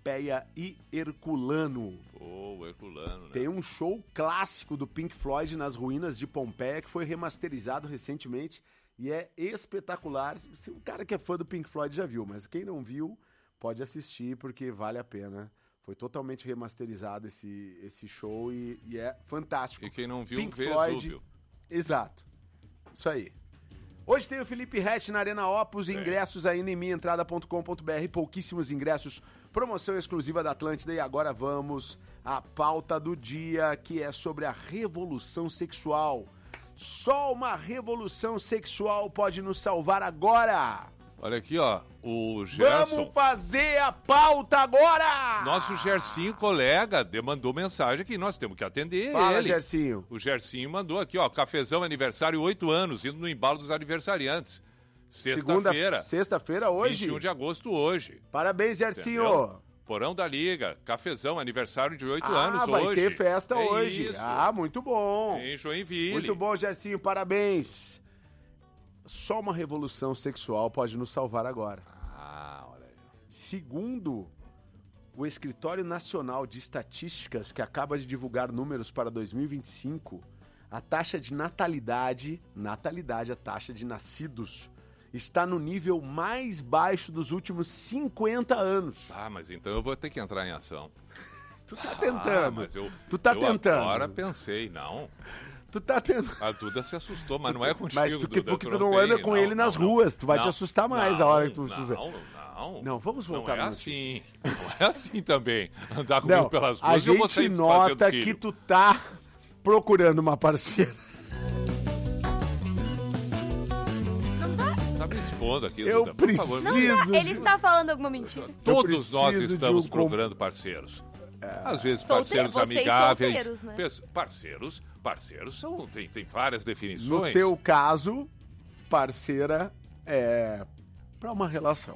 Pompeia e Herculano. O Herculano, né? Tem um show clássico do Pink Floyd nas ruínas de Pompeia que foi remasterizado recentemente e é espetacular. Se o cara que é fã do Pink Floyd já viu, mas quem não viu pode assistir porque vale a pena. Foi totalmente remasterizado esse show e é fantástico. E quem não viu, Pink vê Floyd, Zúbio. Exato. Isso aí. Hoje tem o Felipe Rett na Arena Opus, ingressos ainda em minhaentrada.com.br, pouquíssimos ingressos, promoção exclusiva da Atlântida. E agora vamos à pauta do dia, que é sobre a revolução sexual. Só uma revolução sexual pode nos salvar agora. Olha aqui, ó, o Gerson. Vamos fazer a pauta agora! Nosso Gersinho, colega, demandou mensagem aqui, nós temos que atender Fala, ele. Gersinho. O Gersinho mandou aqui, ó, cafezão aniversário, 8 anos, indo no embalo dos aniversariantes. Sexta-feira. Sexta-feira, hoje? 21 de agosto, hoje. Parabéns, Gersinho. Entendeu? Porão da Liga, cafezão, aniversário de 8 anos hoje. Vai ter festa É hoje. Isso. Muito bom. Em Joinville. Muito bom, Gersinho, parabéns. Só uma revolução sexual pode nos salvar agora. Olha aí. Segundo o Escritório Nacional de Estatísticas, que acaba de divulgar números para 2025, a taxa de natalidade, a taxa de nascidos, está no nível mais baixo dos últimos 50 anos. Mas então eu vou ter que entrar em ação. Tu tá tentando. Mas eu tentando. Agora pensei, não. Tu tá tentando. A Duda se assustou, mas não é contigo, Mas Duda. porque tu não não anda com ele nas ruas, tu vai te assustar mais a hora que tu vê. Não, vamos voltar Não é no assim. Não é assim também. Andar comigo pelas ruas, a eu vou gente sair nota fazendo filho. que tu tá procurando uma parceira. Tá me expondo aqui, Eu Duda. Por favor, preciso. Ele está falando alguma mentira. Todos nós preciso de estamos um procurando parceiros. Às vezes Solte- parceiros vocês amigáveis. solteiros, né? Parceiros são, tem várias definições. No teu caso, parceira é pra uma relação.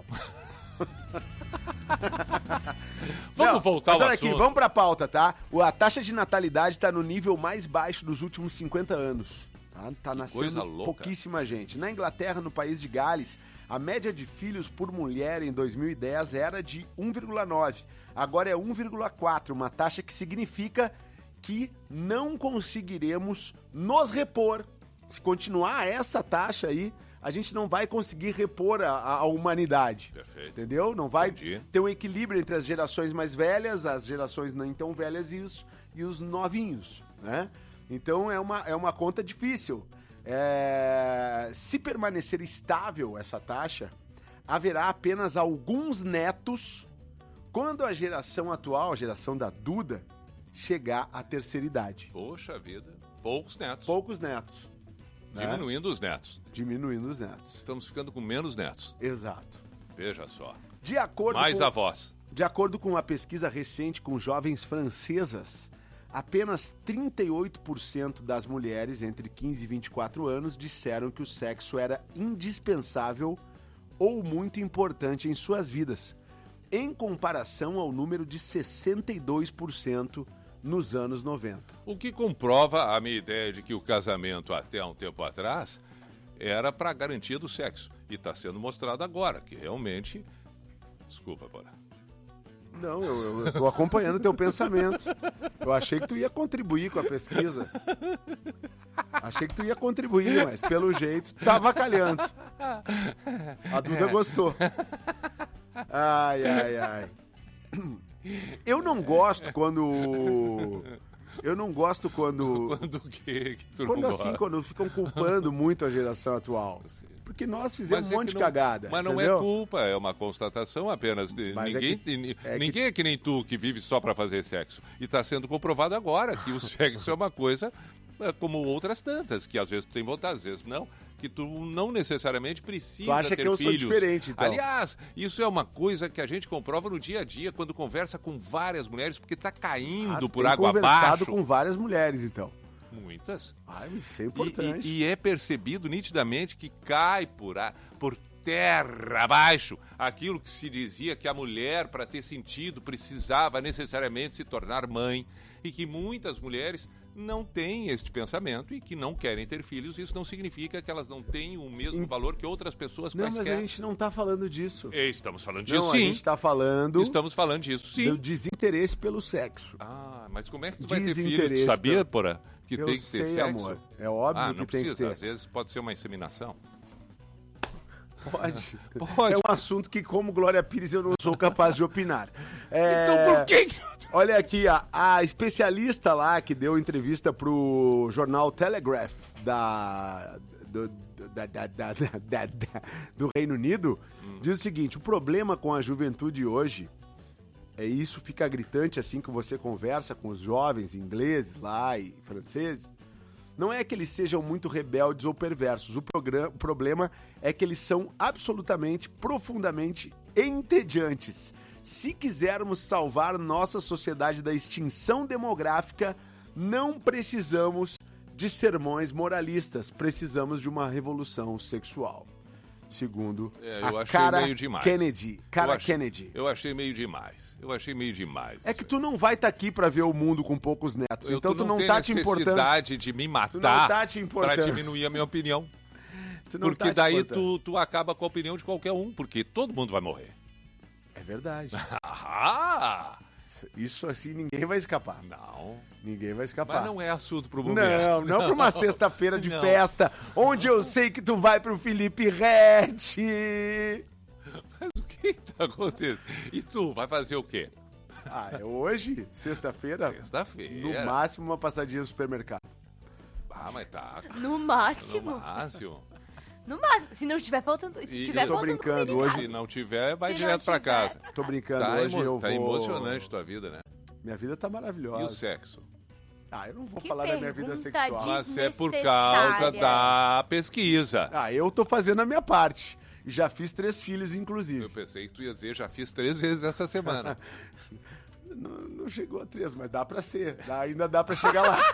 Vamos voltar ao mas olha assunto. aqui, vamos pra pauta, tá? A taxa de natalidade tá no nível mais baixo dos últimos 50 anos. Tá nascendo coisa louca. pouquíssima gente. Na Inglaterra, no país de Gales, a média de filhos por mulher em 2010 era de 1,9. Agora é 1,4, uma taxa que significa que não conseguiremos nos repor. Se continuar essa taxa aí, a gente não vai conseguir repor a humanidade. Perfeito. Entendeu? Não vai Entendi. ter um equilíbrio entre as gerações mais velhas, as gerações não tão velhas e os novinhos, né? Então é uma conta difícil. Se permanecer estável essa taxa, haverá apenas alguns netos quando a geração atual, a geração da Duda, chegar à terceira idade. Poxa vida, poucos netos. Poucos netos. né? Diminuindo os netos. Diminuindo os netos. Estamos ficando com menos netos. Exato. Veja só. De acordo Mais com... avós. De acordo com uma pesquisa recente com jovens francesas, apenas 38% das mulheres entre 15 e 24 anos disseram que o sexo era indispensável ou muito importante em suas vidas, em comparação ao número de 62% nos anos 90. O que comprova a minha ideia de que o casamento até um tempo atrás era para garantia do sexo. E está sendo mostrado agora que realmente... Desculpa, Bora. Não, eu tô acompanhando teu pensamento. Eu achei que tu ia contribuir com a pesquisa. Achei que tu ia contribuir, mas pelo jeito tá avacalhando. A Duda gostou. Ai, ai, ai. Eu não gosto quando... Quando o quê que tu não gosta? Quando ficam culpando muito a geração atual. Porque nós fizemos um monte de cagada. Mas não entendeu? é culpa, é uma constatação apenas. Mas Ninguém é que nem tu que vive só para fazer sexo. E está sendo comprovado agora que o sexo é uma coisa como outras tantas, que às vezes tu tem vontade, às vezes não, que tu não necessariamente precisa Tu acha ter que eu filhos. sou diferente, então? Aliás, isso é uma coisa que a gente comprova no dia a dia, quando conversa com várias mulheres, porque está caindo por água abaixo. Com várias mulheres, então. Muitas. Ai, isso é importante. E é percebido nitidamente que cai por terra abaixo aquilo que se dizia que a mulher, para ter sentido, precisava necessariamente se tornar mãe, e que muitas mulheres não têm este pensamento e que não querem ter filhos. Isso não significa que elas não tenham o mesmo valor que outras pessoas quaisquer. Não, mas a gente não está falando disso. Estamos falando disso, não, sim. A gente está falando... Estamos falando disso, sim. Do desinteresse pelo sexo. Ah, mas como é que tu vai ter filho? Tu sabia, Porã, que tem que ter sexo? Amor. É óbvio que não tem precisa. que ter. Às vezes pode ser uma inseminação. Pode. Pode. É um assunto que, como Glória Pires, eu não sou capaz de opinar. Então por que... Olha aqui, a especialista lá que deu entrevista pro jornal Telegraph do Reino Unido, diz o seguinte: o problema com a juventude hoje, isso fica gritante assim que você conversa com os jovens ingleses lá e franceses, não é que eles sejam muito rebeldes ou perversos, o problema é que eles são absolutamente, profundamente entediantes. Se quisermos salvar nossa sociedade da extinção demográfica, não precisamos de sermões moralistas, precisamos de uma revolução sexual. Segundo a Cara Kennedy. Kennedy. Eu achei meio demais. É que tu não vai estar aqui pra ver o mundo com poucos netos, então tu não tá te importando. Tu não tem necessidade de me matar pra diminuir a minha opinião. Porque daí tu acaba com a opinião de qualquer um, porque todo mundo vai morrer. É verdade. Ah! Isso assim ninguém vai escapar. Não. Ninguém vai escapar. Mas não é assunto pro momento. Não pra uma sexta-feira de festa, onde eu sei que tu vai pro Felipe Rett. Mas o que tá acontecendo? E tu, vai fazer o quê? É hoje? Sexta-feira? Sexta-feira. No máximo uma passadinha no supermercado. Mas tá. No máximo? No máximo. No máximo, se não estiver faltando, eu tô brincando hoje. Se não tiver, vai direto pra casa. Tô brincando, hoje eu vou... Tá emocionante tua vida, né? Minha vida tá maravilhosa. E o sexo? Eu não vou falar da minha vida sexual. Mas é por causa da pesquisa. Eu tô fazendo a minha parte. Já fiz 3 filhos, inclusive. Eu pensei que tu ia dizer, já fiz 3 vezes essa semana. Não chegou a 3, mas dá pra ser. Ainda dá pra chegar lá.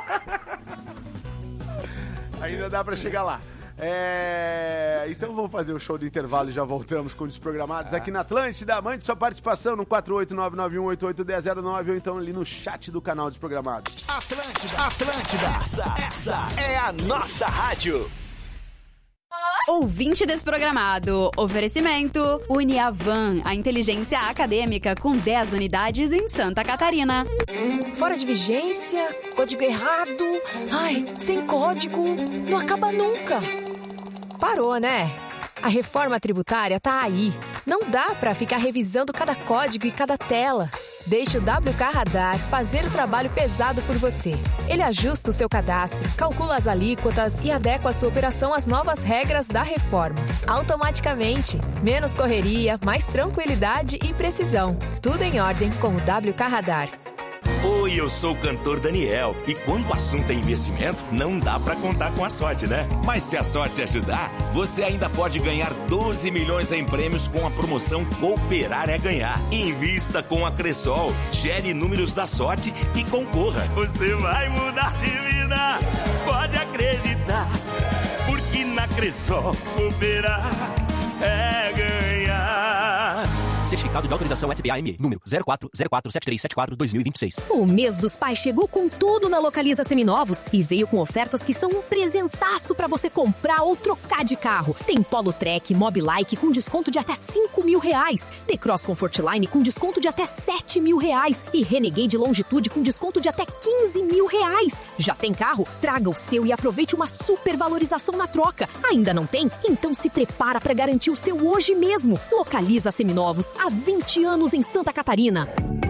Ainda dá pra chegar lá. Então vamos fazer o show do intervalo e já voltamos com Desprogramados aqui na Atlântida. Mande sua participação no 48991881009 ou então ali no chat do canal Desprogramados. Atlântida. Essa é a nossa rádio. Ouvinte Desprogramado. Oferecimento Uniavan, a inteligência acadêmica com 10 unidades em Santa Catarina. Fora de vigência, código errado. Sem código, não acaba nunca. Parou, né? A reforma tributária tá aí. Não dá pra ficar revisando cada código e cada tela. Deixe o WK Radar fazer o trabalho pesado por você. Ele ajusta o seu cadastro, calcula as alíquotas e adequa a sua operação às novas regras da reforma. Automaticamente. Menos correria, mais tranquilidade e precisão. Tudo em ordem com o WK Radar. Oi, eu sou o cantor Daniel. E quando o assunto é investimento, não dá pra contar com a sorte, né? Mas se a sorte ajudar, você ainda pode ganhar 12 milhões em prêmios com a promoção Cooperar é Ganhar. Invista com a Cressol, gere números da sorte e concorra. Você vai mudar de vida, pode acreditar. Porque na Cressol, cooperar é ganhar. Certificado de autorização SBA-ME, número 04047374-2026. O mês dos pais chegou com tudo na Localiza Seminovos e veio com ofertas que são um presentaço pra você comprar ou trocar de carro. Tem Polo Trek, Mobilike com desconto de até R$5.000. T-Cross Comfortline com desconto de até R$7.000. E Renegade Longitude com desconto de até R$15.000. Já tem carro? Traga o seu e aproveite uma super valorização na troca. Ainda não tem? Então se prepara pra garantir o seu hoje mesmo. Localiza Seminovos. Há 20 anos em Santa Catarina.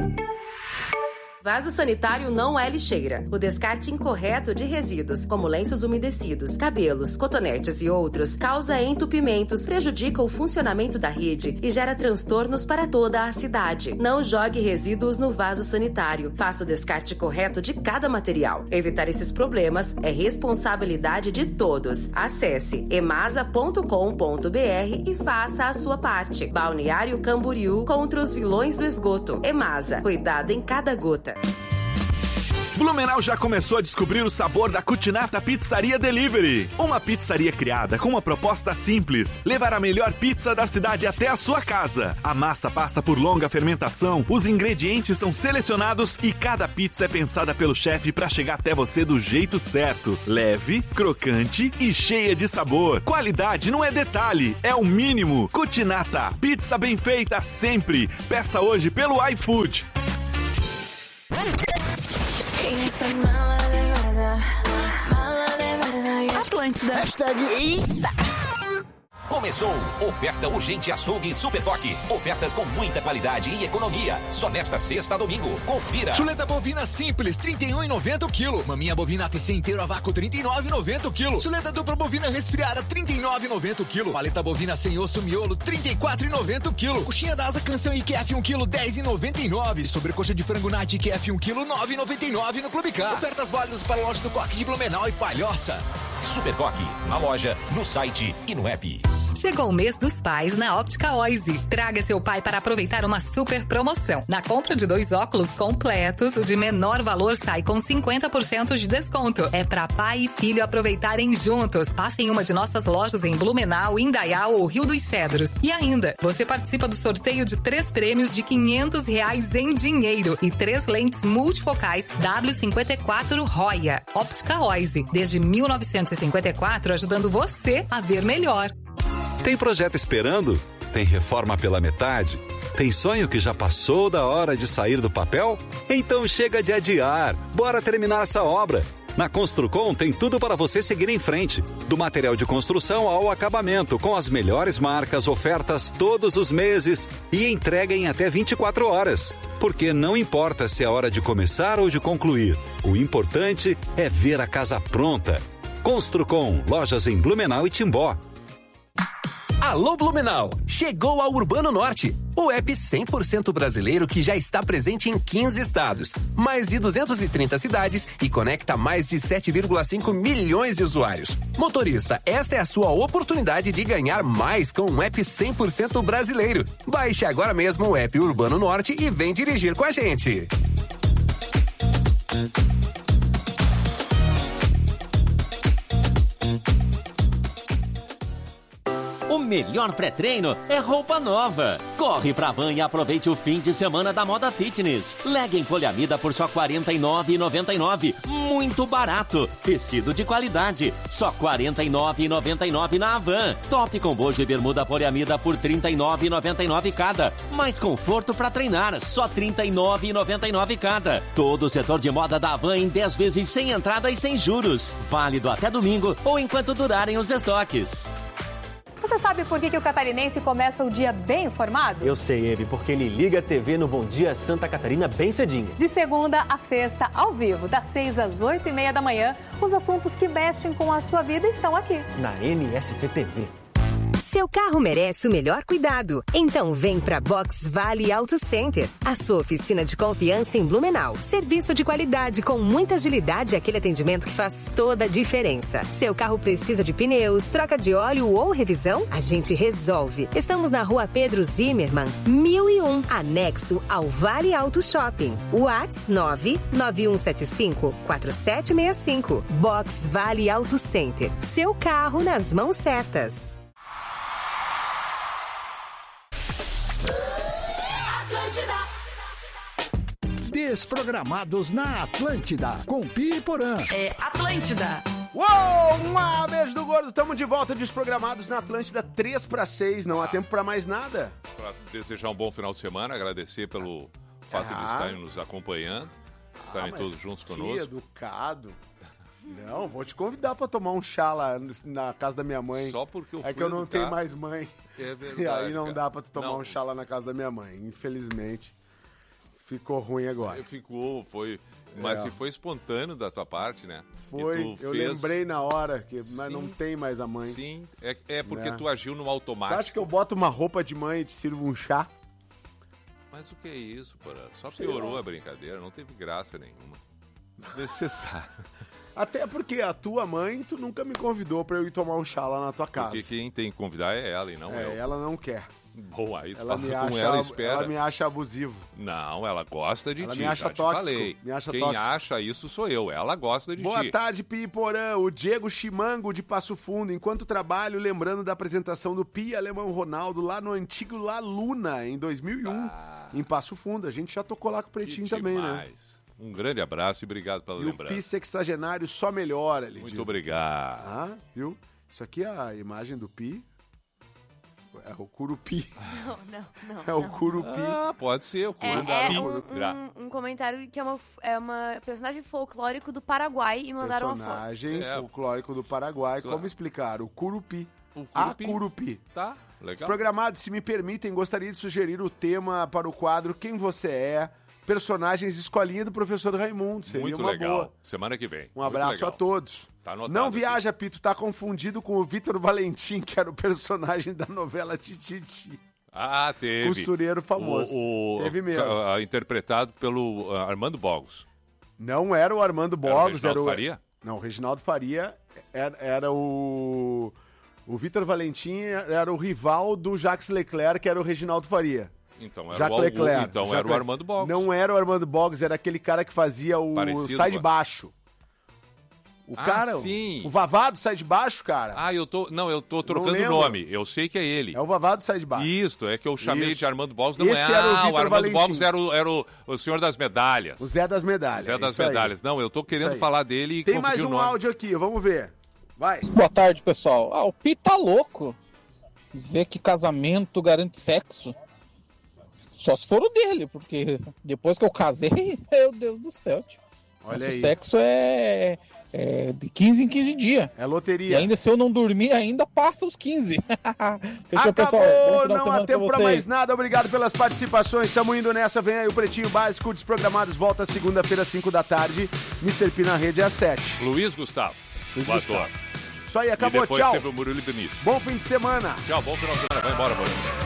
Vaso sanitário não é lixeira. O descarte incorreto de resíduos, como lenços umedecidos, cabelos, cotonetes e outros, causa entupimentos, prejudica o funcionamento da rede e gera transtornos para toda a cidade. Não jogue resíduos no vaso sanitário. Faça o descarte correto de cada material. Evitar esses problemas é responsabilidade de todos. Acesse emasa.com.br e faça a sua parte. Balneário Camboriú contra os vilões do esgoto. Emasa, cuidado em cada gota. Blumenau já começou a descobrir o sabor da Cutinata Pizzaria Delivery. Uma pizzaria criada com uma proposta simples: levar a melhor pizza da cidade até a sua casa. A massa passa por longa fermentação, os ingredientes são selecionados e cada pizza é pensada pelo chefe para chegar até você do jeito certo. Leve, crocante e cheia de sabor. Qualidade não é detalhe, é o mínimo. Cutinata, pizza bem feita sempre. Peça hoje pelo iFood. Atlântida. Eita! Começou! Oferta urgente açougue Supercoque. Ofertas com muita qualidade e economia. Só nesta sexta a domingo. Confira! Chuleta bovina simples, R$ 31,90 o quilo. Maminha bovina ATC inteiro a vácuo, R$ 39,90 o quilo. Chuleta dupla bovina resfriada, R$ 39,90 o quilo. Paleta bovina sem osso miolo, R$ 34,90 o quilo. Coxinha da asa canção IQF 1 quilo, R$ 10,99. Sobrecoxa de frango Night IQF 1 quilo, R$ 9,99 no Clube Car. Ofertas válidas para a loja do Coque de Blumenau e Palhoça. Supercoque, na loja, no site e no app. Chegou o mês dos pais na Óptica Oise. Traga seu pai para aproveitar uma super promoção. Na compra de 2 óculos completos, o de menor valor sai com 50% de desconto. É para pai e filho aproveitarem juntos. Passe em uma de nossas lojas em Blumenau, Indaial ou Rio dos Cedros. E ainda, você participa do sorteio de 3 prêmios de R$ 500 em dinheiro e 3 lentes multifocais W54 Roya. Óptica Oise, desde 1954, ajudando você a ver melhor. Tem projeto esperando? Tem reforma pela metade? Tem sonho que já passou da hora de sair do papel? Então chega de adiar. Bora terminar essa obra. Na Construcom tem tudo para você seguir em frente. Do material de construção ao acabamento, com as melhores marcas, ofertas todos os meses e entrega em até 24 horas. Porque não importa se é hora de começar ou de concluir. O importante é ver a casa pronta. Construcom, lojas em Blumenau e Timbó. Alô Blumenau! Chegou ao Urbano Norte, o app 100% brasileiro que já está presente em 15 estados, mais de 230 cidades e conecta mais de 7,5 milhões de usuários. Motorista, esta é a sua oportunidade de ganhar mais com um app 100% brasileiro. Baixe agora mesmo o app Urbano Norte e vem dirigir com a gente. O melhor pré-treino é roupa nova. Corre pra Van e aproveite o fim de semana da moda fitness. Legging poliamida por só R$ 49,99. Muito barato. Tecido de qualidade. Só R$ 49,99 na Van. Top com bojo e bermuda poliamida por R$ 39,99 cada. Mais conforto pra treinar. Só R$ 39,99 cada. Todo o setor de moda da Van em 10 vezes sem entrada e sem juros. Válido até domingo ou enquanto durarem os estoques. Você sabe por que o catarinense começa o dia bem informado? Eu sei, Eve, porque ele liga a TV no Bom Dia Santa Catarina bem cedinho. De segunda a sexta, ao vivo, das 6 às 8h30 da manhã, os assuntos que mexem com a sua vida estão aqui. Na NSC TV. Seu carro merece o melhor cuidado. Então vem para Box Vale Auto Center, a sua oficina de confiança em Blumenau. Serviço de qualidade com muita agilidade e aquele atendimento que faz toda a diferença. Seu carro precisa de pneus, troca de óleo ou revisão? A gente resolve. Estamos na Rua Pedro Zimmermann, 1001, anexo ao Vale Auto Shopping. WhatsApp 99175-4765. Box Vale Auto Center. Seu carro nas mãos certas. Desprogramados na Atlântida, com Pi e Porã. É Atlântida. Uou! Beijo do gordo. Tamo de volta, Desprogramados na Atlântida, 3/6. Não há tempo pra mais nada. Pra desejar um bom final de semana, agradecer pelo fato de estarem nos acompanhando, estarem todos juntos conosco. Que educado. Não, vou te convidar pra tomar um chá lá na casa da minha mãe. Só porque eu fui É que eu não tenho mais mãe. É verdade. E aí não cara. dá pra tu tomar um chá lá na casa da minha mãe. Infelizmente, ficou ruim agora. Ficou, foi. Mas se foi espontâneo da tua parte, né? Foi, eu lembrei na hora, mas não tem mais a mãe. Sim, é porque Né? tu agiu no automático. Tu acha que eu boto uma roupa de mãe e te sirvo um chá? Mas o que é isso, porra? Só Sei piorou lá. a brincadeira, não teve graça nenhuma. Desnecessário. Até porque a tua mãe, tu nunca me convidou pra eu ir tomar um chá lá na tua casa. Porque quem tem que convidar é ela e não eu. Ela não quer. Bom, aí tu Ela fala me com acha, ela, espera. ela me acha abusivo. Não, ela gosta de Ela ti. me acha já te tóxico, falei. me acha Quem tóxico. acha isso sou eu. Ela gosta de ti. Boa tarde, Pi e Porã. O Diego Chimango de Passo Fundo. Enquanto trabalho, lembrando da apresentação do Pi Alemão Ronaldo lá no antigo La Luna, em 2001, em Passo Fundo. A gente já tocou lá com o Pretinho também, né? Um grande abraço e obrigado pela E lembrança. o Pi sexagenário só melhora, ele Muito diz. obrigado. Ah, viu? Isso aqui é a imagem do Pi. É o Curupi. Não. É o Curupi. Ah, pode ser. O Um comentário que é uma personagem folclórico do Paraguai e mandaram uma foto. Personagem folclórico do Paraguai. Claro. Como explicar? O Curupi. A Curupi. Tá, legal. Programado, se me permitem, gostaria de sugerir o tema para o quadro Quem Você É? Personagens escolinha do professor Raimundo. Seria Muito uma legal. boa. Semana que vem. Um Muito abraço legal. a todos. Tá anotado Não aqui. viaja, Pito, tá confundido com o Vitor Valentim, que era o personagem da novela Tititi. Ah, teve. Costureiro famoso. Teve mesmo. Interpretado pelo Armando Bogos. Não era o Armando Bogos, Reginaldo Faria? Não, o Reginaldo Faria era o Vitor Valentim era o rival do Jacques Leclerc, que era o Reginaldo Faria. Então era Jacques o Leclerc. Então Jacques era o Armando Bogos. Não era o Armando Bogos, era aquele cara que fazia o Parecido Sai de com- Baixo. O cara, sim. o Vavado Sai de Baixo, cara. Ah, eu tô trocando o lembro. nome. Eu sei que é ele. É o Vavado Sai de Baixo. Isso, é que eu chamei Isso. de Armando Bogos. Não Esse é. era o O Vitor Armando Valentim. Bogos era o senhor das medalhas. O Zé das Medalhas. Zé das isso aí. medalhas. Não, eu tô Isso querendo aí. falar dele e Tem confundir mais o um nome. áudio aqui, vamos ver. Vai. Boa tarde, pessoal. O Pi tá louco. Dizer que casamento garante sexo. Só se for o dele, porque depois que eu casei, meu Deus do céu, tio. Olha Nosso aí. sexo é de 15 em 15 dias. É loteria. E ainda se eu não dormir, ainda passa os 15. Fechou, Acabou, pessoal. Bom final de não semana há tempo pra vocês. mais nada. Obrigado pelas participações. Estamos indo nessa. Vem aí o Pretinho Básico. Desprogramados volta segunda-feira, 5 da tarde. Mr. P na rede às 7. Luiz Gustavo. Luiz Voador. Isso aí, acabou. E depois Tchau. teve o Murilo Benito. Bom fim de semana. Tchau, bom final de semana. Vai embora, Murilo.